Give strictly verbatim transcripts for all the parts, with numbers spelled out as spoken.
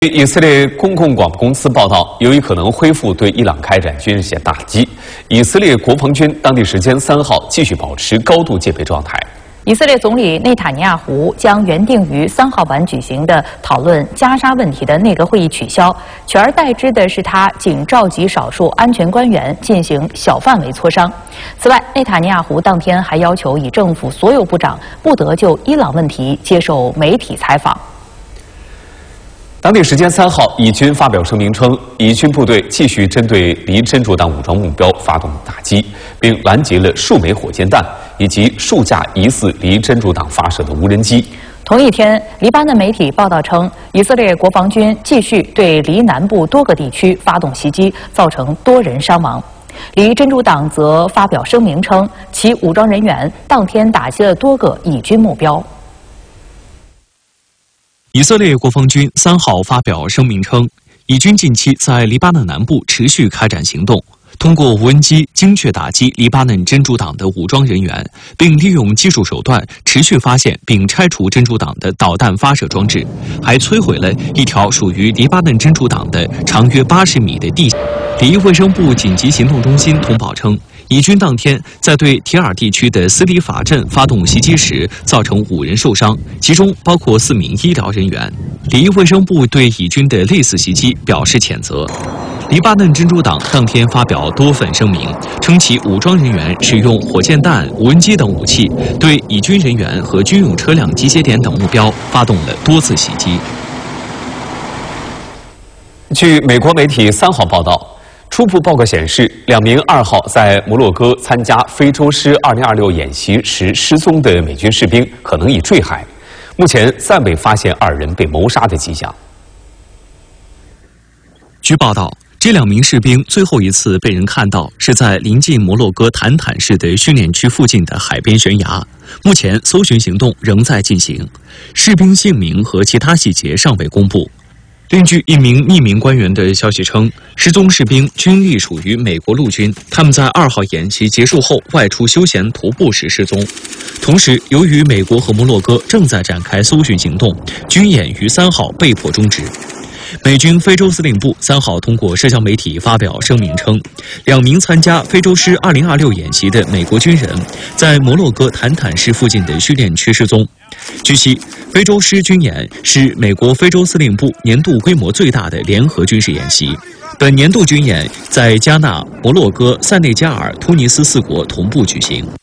以色列公共广播公司报道，由于可能恢复对伊朗开展军事打击，以色列国防军当地时间三号继续保持高度戒备状态。 以色列总理内塔尼亚胡将原定于三号晚举行的讨论加沙问题的内阁会议取消，取而代之的是他仅召集少数安全官员进行小范围磋商。此外，内塔尼亚胡当天还要求以政府所有部长不得就伊朗问题接受媒体采访。 当地时间三号，以军发表声明称，以军部队继续针对离真主党武装目标发动打击，并拦截了数枚火箭弹以及数架疑似离真主党发射的无人机。 同一天，黎巴嫩媒体报道称，以色列国防军继续对黎南部多个地区发动袭击，造成多人伤亡。离真主党则发表声明称，其武装人员当天打击了多个以军目标。 以色列国防军三号发表声明称，以军近期在黎巴嫩南部持续开展行动，通过无人机精确打击黎巴嫩真主党的武装人员，并利用技术手段持续发现并拆除真主党的导弹发射装置，还摧毁了一条属于黎巴嫩真主党的长约八十米的地下。第一卫生部紧急行动中心通报称。 以军当天在对提尔地区的斯里法镇发动袭击时，造成五人受伤，其中包括四名医疗人员。第一卫生部对以军的类似袭击表示谴责。黎巴嫩真主党当天发表多份声明，称其武装人员使用火箭弹、无人机等武器，对以军人员和军用车辆集结点等目标发动了多次袭击。 据美国媒体三号报道。 初步报告显示，两名二号在摩洛哥参加非洲狮二零二六演习时失踪的美军士兵可能已坠海，目前暂未发现二人被谋杀的迹象。 据报道，这两名士兵最后一次被人看到是在临近摩洛哥坦坦市的训练区附近的海边悬崖。目前搜寻行动仍在进行，士兵姓名和其他细节尚未公布。 另据一名匿名官员的消息称，失踪士兵均隶属于美国陆军，他们在二号演习结束后外出休闲徒步时失踪。同时，由于美国和摩洛哥正在展开搜寻行动，军演于三号被迫终止。 美军非洲司令部三号通过社交媒体发表声明称，两名参加非洲狮二零二六演习的美国军人在摩洛哥坦坦市附近的训练区失踪。据悉，非洲狮军演是美国非洲司令部年度规模最大的联合军事演习。本年度军演在加纳、摩洛哥、塞内加尔、突尼斯四国同步举行。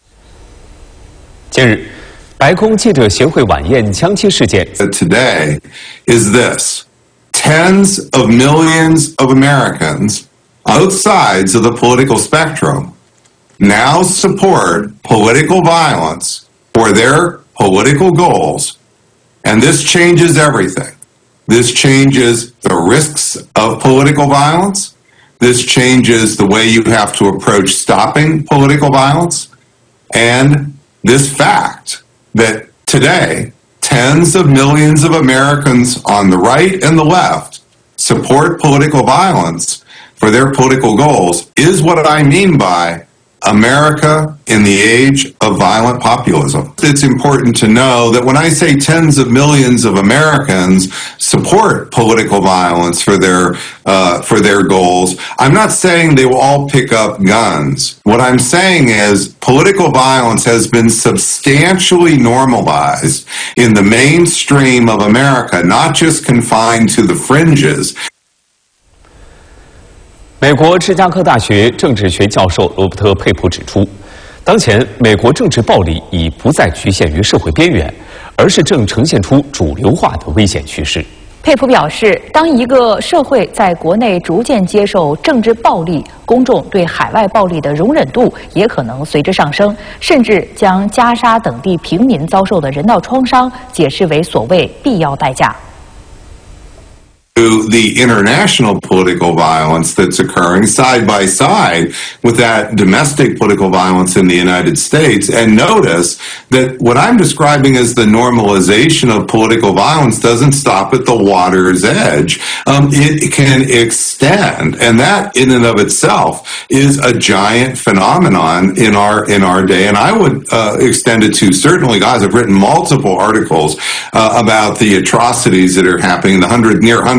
近日，白宫记者协会晚宴枪击事件。 Today is this. Tens of millions of Americans, both sides of the political spectrum, now support political violence for their political goals. And this changes everything. This changes the risks of political violence. This changes the way you have to approach stopping political violence. And this fact that today, tens of millions of Americans on the right and the left support political violence for their political goals is what I mean by America in the age of violent populism. It's important to know that when I say tens of millions of Americans support political violence for their uh, for their goals, I'm not saying they will all pick up guns. What I'm saying is political violence has been substantially normalized in the mainstream of America, not just confined to the fringes. 美国芝加哥大学政治学教授罗伯特·佩普指出，当前美国政治暴力已不再局限于社会边缘，而是正呈现出主流化的危险趋势。 佩普表示，当一个社会在国内逐渐接受政治暴力，公众对海外暴力的容忍度也可能随之上升，甚至将加沙等地平民遭受的人道创伤解释为所谓必要代价。 the international political violence that's occurring side by side with that domestic political violence in the United States, and notice that what I'm describing as the normalization of political violence doesn't stop at the water's edge. Um, it can extend, and that in and of itself is a giant phenomenon in our in our day. And I would uh, extend it to, certainly, guys, I've written multiple articles uh, about the atrocities that are happening, the hundred near